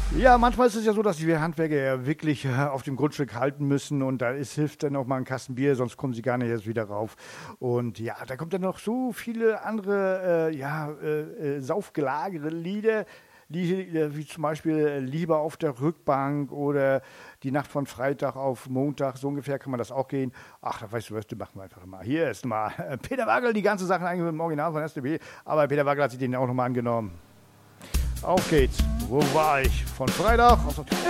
Ja, manchmal ist es ja so, dass die Handwerker ja wirklich auf dem Grundstück halten müssen und hilft dann auch mal ein Kasten Bier, sonst kommen sie gar nicht erst wieder rauf. Und ja, da kommt dann noch so viele andere, saufgelagere Lieder, wie zum Beispiel Lieber auf der Rückbank oder die Nacht von Freitag auf Montag, so ungefähr kann man das auch gehen. Ach, da weißt du was, das machen wir einfach mal. Hier ist mal Peter Wagel, die ganze Sache eigentlich mit dem Original von STB, aber Peter Wagel hat sich den auch nochmal angenommen. Auf geht's. Wo war ich? Von Freitag?